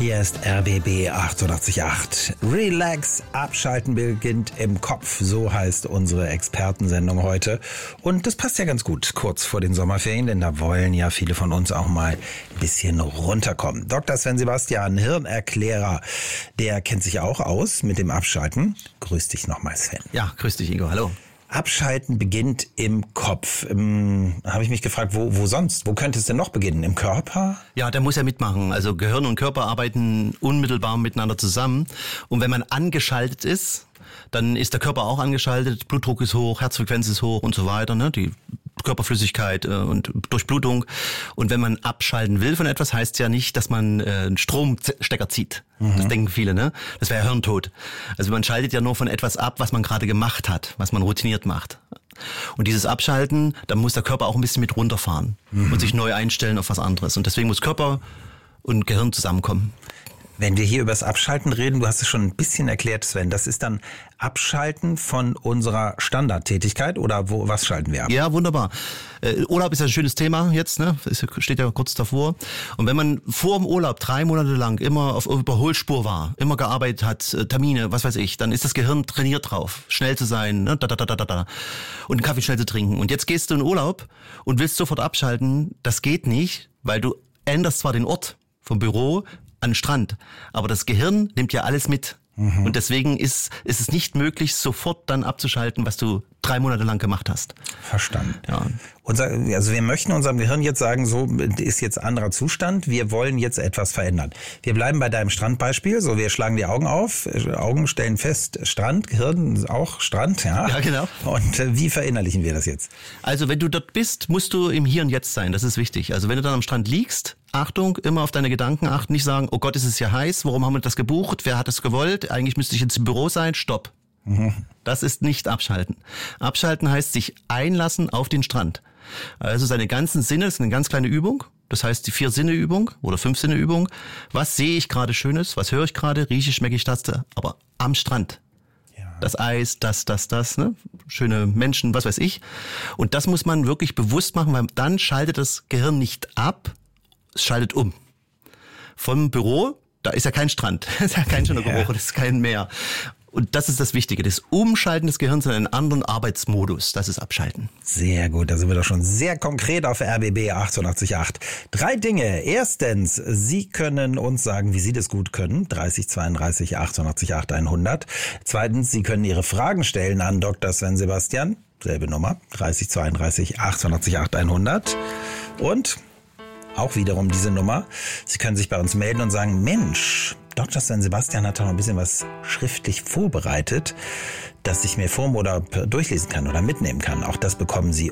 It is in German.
Hier ist RBB 888. Relax, abschalten beginnt im Kopf. So heißt unsere Expertensendung heute. Und das passt ja ganz gut, kurz vor den Sommerferien, denn da wollen ja viele von uns auch mal ein bisschen runterkommen. Dr. Sven Sebastian, Hirnerklärer, der kennt sich auch aus mit dem Abschalten. Grüß dich nochmal, Sven. Ja, grüß dich, Ingo. Hallo. Abschalten beginnt im Kopf. Habe ich mich gefragt, wo sonst? Wo könnte es denn noch beginnen? Im Körper? Ja, der muss ja mitmachen. Also Gehirn und Körper arbeiten unmittelbar miteinander zusammen. Und wenn man angeschaltet ist, dann ist der Körper auch angeschaltet. Blutdruck ist hoch, Herzfrequenz ist hoch und so weiter. Ne? Die Körperflüssigkeit und Durchblutung. Und wenn man abschalten will von etwas, heißt ja nicht, dass man einen Stromstecker zieht. Das denken viele, ne? Das wäre Hirntod. Also man schaltet ja nur von etwas ab, was man gerade gemacht hat, was man routiniert macht. Und dieses Abschalten, da muss der Körper auch ein bisschen mit runterfahren und sich neu einstellen auf was anderes. Und deswegen muss Körper und Gehirn zusammenkommen. Wenn wir hier über das Abschalten reden, du hast es schon ein bisschen erklärt, Sven, das ist dann Abschalten von unserer Standardtätigkeit oder was schalten wir ab? Ja, wunderbar. Urlaub ist ja ein schönes Thema jetzt, ne? Es steht ja kurz davor. Und wenn man vor dem Urlaub 3 Monate lang immer auf Überholspur war, immer gearbeitet hat, Termine, was weiß ich, dann ist das Gehirn trainiert drauf, schnell zu sein, ne? Und einen Kaffee schnell zu trinken. Und jetzt gehst du in Urlaub und willst sofort abschalten. Das geht nicht, weil du änderst zwar den Ort vom Büro an den Strand, aber das Gehirn nimmt ja alles mit. Und deswegen ist es nicht möglich, sofort dann abzuschalten, was du 3 Monate lang gemacht hast. Verstanden. Ja. Also wir möchten unserem Gehirn jetzt sagen, so ist jetzt anderer Zustand, wir wollen jetzt etwas verändern. Wir bleiben bei deinem Strandbeispiel, so wir schlagen die Augen auf, Augen stellen fest, Strand, Gehirn auch Strand, ja. Ja, genau. Und wie verinnerlichen wir das jetzt? Also wenn du dort bist, musst du im Hier und Jetzt sein, das ist wichtig. Also wenn du dann am Strand liegst, Achtung, immer auf deine Gedanken achten, nicht sagen, oh Gott, ist es ja heiß, warum haben wir das gebucht, wer hat es gewollt, eigentlich müsste ich jetzt im Büro sein, stopp. Das ist nicht abschalten. Abschalten heißt sich einlassen auf den Strand. Also seine ganzen Sinne, das ist eine ganz kleine Übung. Das heißt die 4-Sinne-Übung oder 5-Sinne-Übung. Was sehe ich gerade Schönes? Was höre ich gerade? Rieche, schmecke ich das? Aber am Strand. Ja. Das Eis, das, ne? Schöne Menschen, was weiß ich. Und das muss man wirklich bewusst machen, weil dann schaltet das Gehirn nicht ab, es schaltet um. Vom Büro, da ist ja kein Strand, das ist ja kein schöner Geruch, das ist kein Meer. Und das ist das Wichtige, das Umschalten des Gehirns in einen anderen Arbeitsmodus, das ist Abschalten. Sehr gut, da sind wir doch schon sehr konkret auf RBB 888. 3 Dinge. Erstens, Sie können uns sagen, wie Sie das gut können. 30 32 888 100. Zweitens, Sie können Ihre Fragen stellen an Dr. Sven Sebastian. Selbe Nummer, 30 32 888 100. Und auch wiederum diese Nummer. Sie können sich bei uns melden und sagen, Mensch, Dr. Sven Sebastian hat doch noch ein bisschen was schriftlich vorbereitet, das ich mir oder durchlesen kann oder mitnehmen kann. Auch das bekommen Sie